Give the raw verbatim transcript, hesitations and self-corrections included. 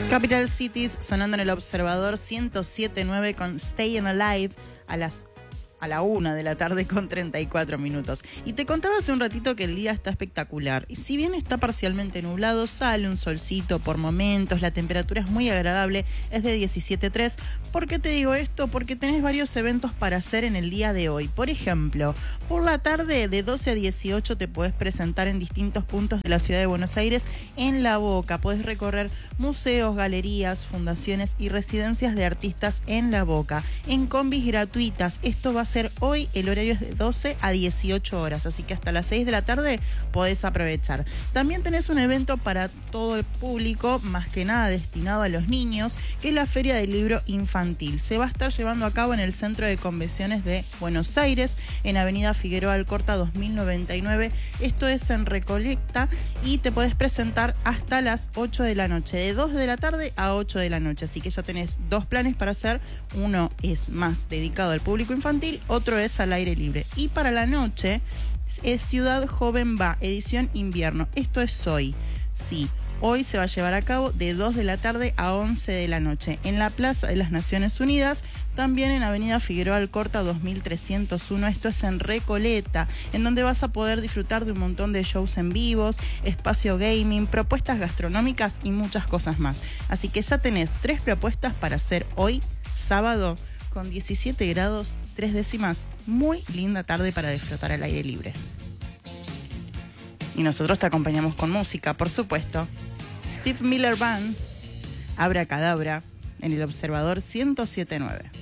Capital Cities sonando en el Observador ciento siete punto nueve con Stayin' Alive a las a la una de la tarde con treinta y cuatro minutos. Y te contaba hace un ratito que el día está espectacular. Y si bien está parcialmente nublado, sale un solcito por momentos, la temperatura es muy agradable, es de diecisiete punto tres. ¿Por qué te digo esto? Porque tenés varios eventos para hacer en el día de hoy. Por ejemplo, por la tarde de doce a dieciocho te podés presentar en distintos puntos de la ciudad de Buenos Aires en La Boca. Podés recorrer museos, galerías, fundaciones y residencias de artistas en La Boca, en combis gratuitas. Esto va a ser hoy, el horario es de doce a dieciocho horas, así que hasta las seis de la tarde podés aprovechar. También tenés un evento para todo el público, más que nada destinado a los niños, que es la Feria del Libro Infantil. Se va a estar llevando a cabo en el Centro de Convenciones de Buenos Aires, en Avenida Figueroa Alcorta dos mil noventa y nueve. Esto es en Recoleta y te podés presentar hasta las ocho de la noche, de dos de la tarde a ocho de la noche. Así que ya tenés dos planes para hacer. Uno es más dedicado al público infantil, otro es al aire libre. Y para la noche es Ciudad Joven Va, edición invierno. Esto es hoy. Sí, hoy se va a llevar a cabo de dos de la tarde a once de la noche en la Plaza de las Naciones Unidas, también en Avenida Figueroa Alcorta dos mil trescientos uno. Esto es en Recoleta, en donde vas a poder disfrutar de un montón de shows en vivos, espacio gaming, propuestas gastronómicas y muchas cosas más. Así que ya tenés tres propuestas para hacer hoy, sábado, con diecisiete grados, tres décimas. Muy linda tarde para disfrutar al aire libre. Y nosotros te acompañamos con música, por supuesto. Steve Miller Band, Abracadabra, en el Observador ciento siete punto nueve.